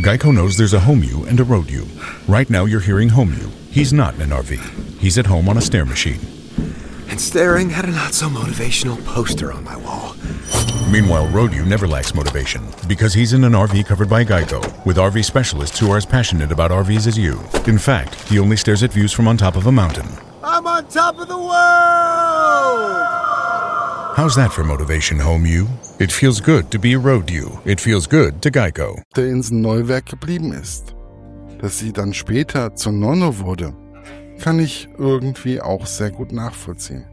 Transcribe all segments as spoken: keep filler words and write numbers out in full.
Geico knows there's a home you and a road you. Right now you're hearing home you. He's not in an R V. He's at home on a stair machine. And staring at a not-so-motivational poster on my wall. Meanwhile, road you never lacks motivation because he's in an R V covered by Geico with R V specialists who are as passionate about R Vs as you. In fact, he only stares at views from on top of a mountain. I'm on top of the world! How's that for motivation, home you? It feels good to be road you. It feels good to Geico. Der Insel Neuwerk geblieben ist. Dass sie dann später zur Nonne wurde, kann ich irgendwie auch sehr gut nachvollziehen.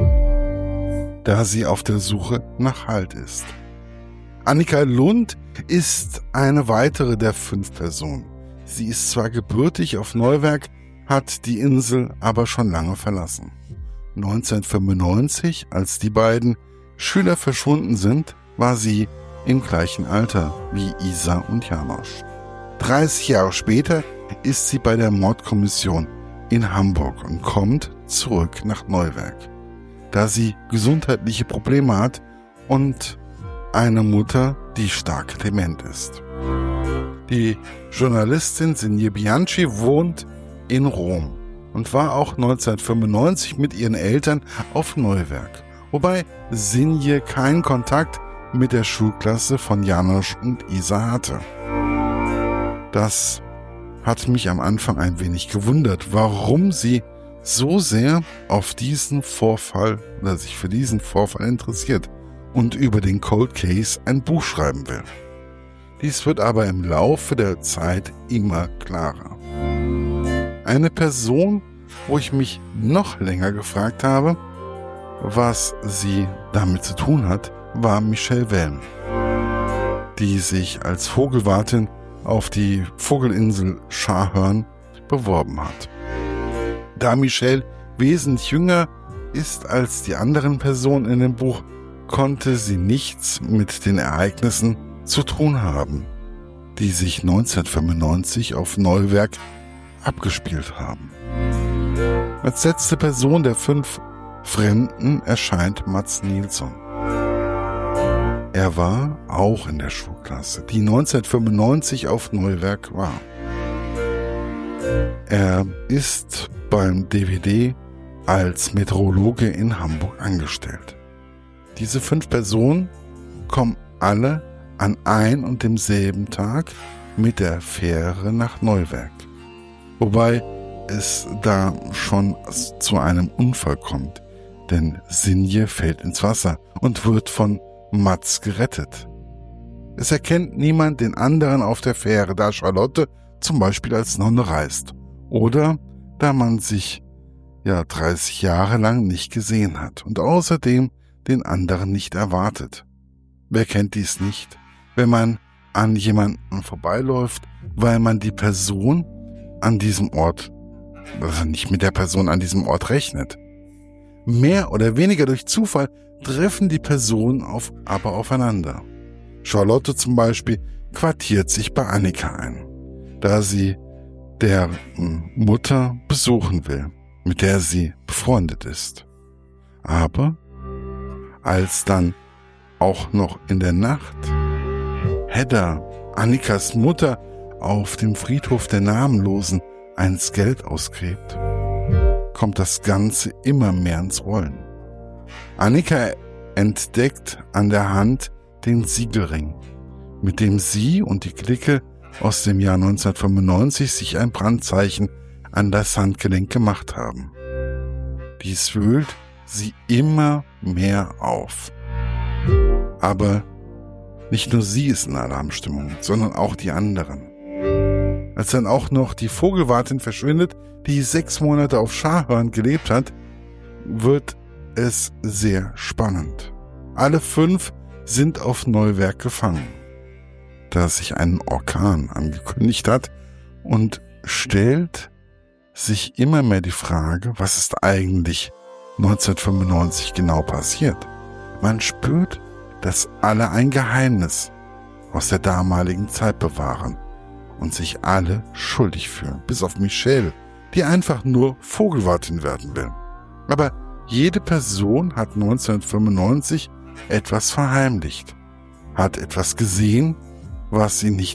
Da sie auf der Suche nach Halt ist. Annika Lund ist eine weitere der fünf Personen. Sie ist zwar gebürtig auf Neuwerk, hat die Insel aber schon lange verlassen. neunzehnhundertfünfundneunzig, als die beiden Schüler verschwunden sind, war sie im gleichen Alter wie Isa und Janosch. dreißig Jahre später ist sie bei der Mordkommission in Hamburg und kommt zurück nach Neuwerk, da sie gesundheitliche Probleme hat und eine Mutter, die stark dement ist. Die Journalistin Sinje Bianchi wohnt in Rom und war auch neunzehnhundertfünfundneunzig mit ihren Eltern auf Neuwerk, wobei Sinje keinen Kontakt mit der Schulklasse von Janosch und Isa hatte. Das hat mich am Anfang ein wenig gewundert, warum sie so sehr auf diesen Vorfall oder sich für diesen Vorfall interessiert und über den Cold Case ein Buch schreiben will. Dies wird aber im Laufe der Zeit immer klarer. Eine Person, wo ich mich noch länger gefragt habe, was sie damit zu tun hat, war Michelle Welm, die sich als Vogelwartin auf die Vogelinsel Scharhörn beworben hat. Da Michelle wesentlich jünger ist als die anderen Personen in dem Buch, konnte sie nichts mit den Ereignissen zu tun haben, die sich neunzehnhundertfünfundneunzig auf Neuwerk abgespielt haben. Als letzte Person der fünf Fremden erscheint Mats Nilsson. Er war auch in der Schulklasse, die neunzehnhundertfünfundneunzig auf Neuwerk war. Er ist beim D W D als Meteorologe in Hamburg angestellt. Diese fünf Personen kommen alle an ein und demselben Tag mit der Fähre nach Neuwerk. Wobei es da schon zu einem Unfall kommt, denn Sinje fällt ins Wasser und wird von Mats gerettet. Es erkennt niemand den anderen auf der Fähre, da Charlotte zum Beispiel als Nonne reist oder da man sich ja dreißig Jahre lang nicht gesehen hat und außerdem den anderen nicht erwartet. Wer kennt dies nicht, wenn man an jemanden vorbeiläuft, weil man die Person an diesem Ort, also nicht mit der Person an diesem Ort rechnet. Mehr oder weniger durch Zufall treffen die Personen auf, aber aufeinander. Charlotte zum Beispiel quartiert sich bei Annika ein, da sie der Mutter besuchen will, mit der sie befreundet ist. Aber als dann auch noch in der Nacht Hedda, Annikas Mutter, auf dem Friedhof der Namenlosen ein Skelett ausgräbt, kommt das Ganze immer mehr ins Rollen. Annika entdeckt an der Hand den Siegelring, mit dem sie und die Clique aus dem Jahr neunzehnhundertfünfundneunzig sich ein Brandzeichen an das Handgelenk gemacht haben. Dies wühlt sie immer mehr auf. Aber nicht nur sie ist in Alarmstimmung, sondern auch die anderen. Als dann auch noch die Vogelwartin verschwindet, die sechs Monate auf Scharhörn gelebt hat, wird es sehr spannend. Alle fünf sind auf Neuwerk gefangen, da sich ein Orkan angekündigt hat, und stellt sich immer mehr die Frage, was ist eigentlich neunzehnhundertfünfundneunzig genau passiert. Man spürt, dass alle ein Geheimnis aus der damaligen Zeit bewahren und sich alle schuldig fühlen, bis auf Michelle, die einfach nur Vogelwartin werden will. Aber jede Person hat neunzehnhundertfünfundneunzig etwas verheimlicht, hat etwas gesehen, was sie nicht